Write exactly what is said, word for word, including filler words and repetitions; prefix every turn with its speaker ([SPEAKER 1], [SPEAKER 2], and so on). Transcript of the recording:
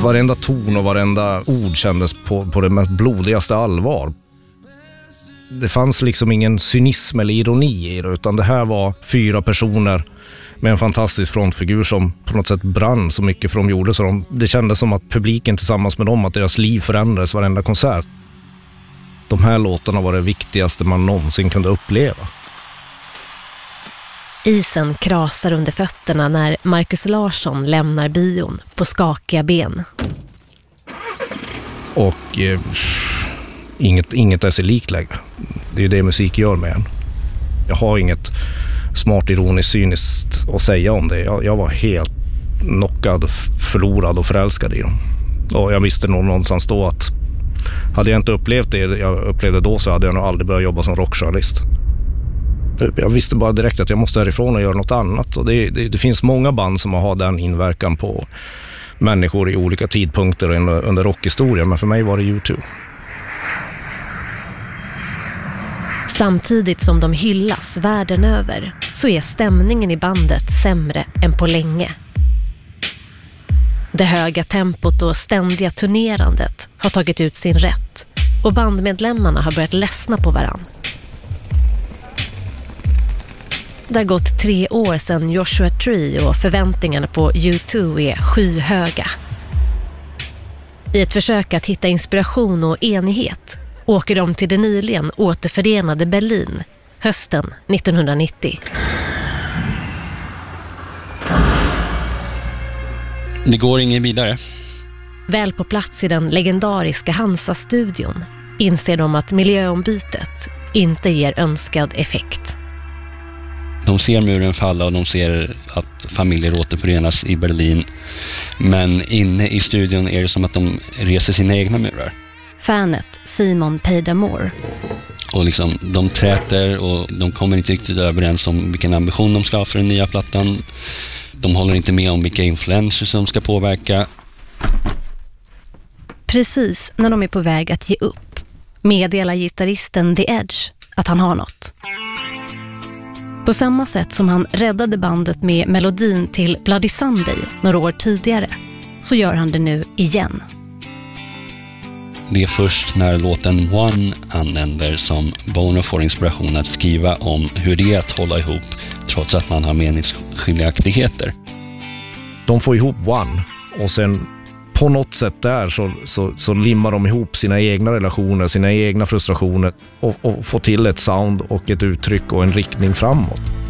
[SPEAKER 1] Varenda ton och varenda ord kändes på, på det mest blodigaste allvar. Det fanns liksom ingen cynism eller ironi i det, utan det här var fyra personer med en fantastisk frontfigur som på något sätt brann så mycket för de gjorde. Så de, det kändes som att publiken tillsammans med dem, att deras liv förändrades varenda konsert. De här låtarna var det viktigaste man någonsin kunde uppleva.
[SPEAKER 2] Isen krasar under fötterna när Marcus Larsson lämnar bion på skakiga ben.
[SPEAKER 1] Och eh, inget, inget är sig lik längre. Det är ju det musik gör med en. Jag har inget smart, ironiskt, cyniskt att säga om det. Jag, jag var helt knockad, förlorad och förälskad i dem. Och jag visste nog någonstans då att hade jag inte upplevt det jag upplevde då, så hade jag nog aldrig börjat jobba som rockjournalist. Jag visste bara direkt att jag måste härifrån och göra något annat. Och det, det, det finns många band som har den inverkan på människor i olika tidpunkter under, under rockhistorien, men för mig var det U två.
[SPEAKER 2] Samtidigt som de hyllas världen över så är stämningen i bandet sämre än på länge. Det höga tempot och ständiga turnerandet har tagit ut sin rätt och bandmedlemmarna har börjat ledsna på varann. Det har gått tre år sedan Joshua Tree och förväntningarna på U två är skyhöga. I ett försök att hitta inspiration och enighet åker de till det nyligen återförenade Berlin hösten nittonhundranittio.
[SPEAKER 3] Det går ingen vidare.
[SPEAKER 2] Väl på plats i den legendariska Hansa-studion inser de att miljöombytet inte ger önskad effekt.
[SPEAKER 3] De ser muren falla och de ser att familjer återförenas i Berlin. Men inne i studion är det som att de reser sina egna murar.
[SPEAKER 2] Fanet Simon Peidamore.
[SPEAKER 3] Och liksom, de träter och de kommer inte riktigt överens om vilken ambition de ska ha för den nya plattan. De håller inte med om vilka influenser som ska påverka.
[SPEAKER 2] Precis när de är på väg att ge upp meddelar gitarristen The Edge att han har något. På samma sätt som han räddade bandet med melodin till Bloody Sunday några år tidigare, så gör han det nu igen.
[SPEAKER 3] Det är först när låten One anländer som Bono får inspiration att skriva om hur det är att hålla ihop trots att man har meningsskiljaktigheter.
[SPEAKER 1] De får ihop One och sen på något sätt där så, så, så limmar de ihop sina egna relationer, sina egna frustrationer och, och får till ett sound och ett uttryck och en riktning framåt.